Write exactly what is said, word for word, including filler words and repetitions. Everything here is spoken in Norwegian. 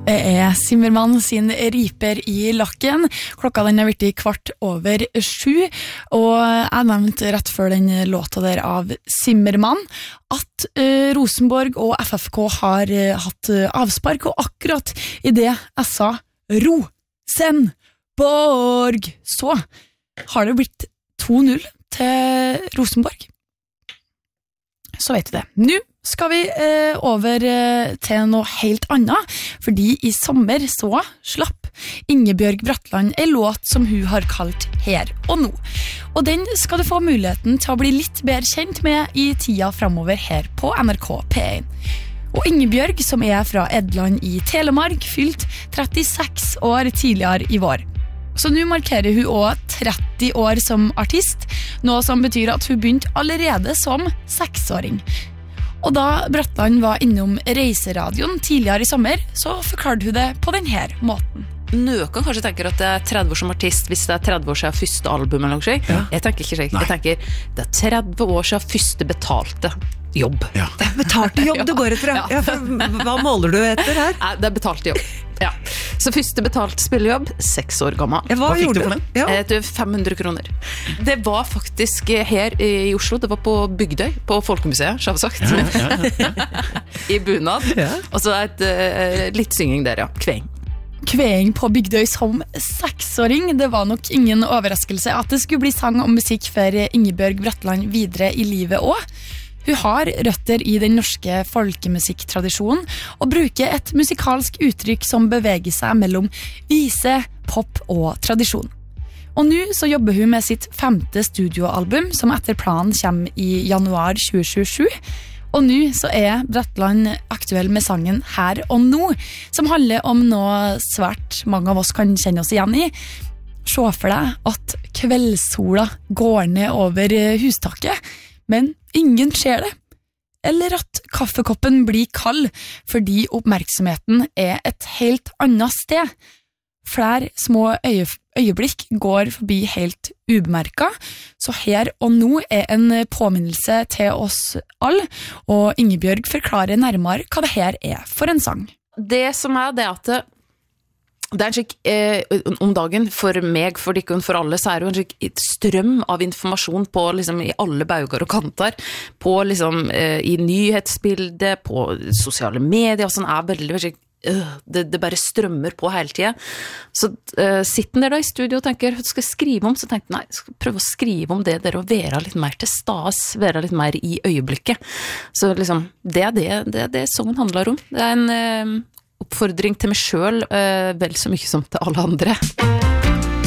Det er Zimmermann sin Riper i lakken. Klokka den er blitt i kvart over sju, og jeg nevnte rett før den låta der av Zimmermann at uh, Rosenborg og F F K har uh, hatt uh, avspark, og akkurat i det jeg sa Rosenborg, så har det blitt to null til Rosenborg. Så vet du det. Nå skal vi eh, over eh, til noe helt annet, fordi i sommer så slapp Ingebjørg Bratland en låt som hun har kalt Her og Nå. Og den skal du få muligheten til å bli litt bedre kjent med i tida fremover her på N R K P én. Og Ingebjørg, som er fra Edland i Telemark, fylt trettiseks år tidligere i vår. Så nå markerer hun også tretti år som artist, noe som betyr at hun begynte allerede som seksåring. Og da Bratland var innom reiseradioen tidligere i sommer, så forklarte hun det på denne måten. Noen kanskje tenker at det er tretti år som artist hvis det er tretti år siden første album eller noe slik. Ja. Jeg tenker ikke slik. Jeg tenker det er tretti år siden første betalte jobb. Ja. Det er betalte jobb du går etter, ja. Ja, for hva måler du etter her? Nei, det er betalte jobb. Ja. Så første betalt spillejobb, seks år gammel. Ja, hva, hva gjorde du for den? Ja. Eh, fem hundre kroner. Det var faktisk her i Oslo, det var på Bygdøy, på Folkemuseet, så har vi sagt. Ja, ja, ja, ja. I bunad. Ja. Og så et, uh, litt synging der, ja. Kveng. Kveng på Bygdøy som seksåring. Det var nok ingen overraskelse at det skulle bli sang og musikk for Ingebjørg Bratland videre i livet også. Hun har røtter i den norske folkemusikktradisjonen og bruker et musikalsk uttrykk som beveger seg mellom vise, pop og tradisjon. Og nå så jobber hun med sitt femte studioalbum, som etter planen kommer i januar tjue tjuesju. Og nå så er Bratland aktuell med sangen Her og Nå, som handler om noe svært mange av oss kan kjenne oss igjen i. Se for deg at kveldssola går ned over hustaket, men ingen ser det. Eller at kaffekoppen blir kald fordi oppmerksomheten er et helt annet sted. Flere små øye, øyeblikk går forbi helt ubemerket, så Her og Nå er en påminnelse til oss alle, og Ingebjørg forklarer nærmere hva det her er for en sang. Det som er det at det Det er en slik, eh, om dagen, for meg, for dere og for alle, så er det jo en slik strøm av informasjon på, liksom, i alle bauger og kanter, på, liksom, eh, i nyhetsbildet, på sosiale medier, og sånn er veldig, veldig øh, det, det bare strømmer på hele tiden. Så eh, sitter der da i studio og tenker, hva skal jeg skrive om? Så tenker jeg, nei, jeg skal prøve å skrive om det der, og være litt mer til stas, være litt mer i øyeblikket. Så liksom, det er det, det, er det sangen handler om. Det er en... Eh, oppfordring til meg selv, uh, vel så mye som til alle andre.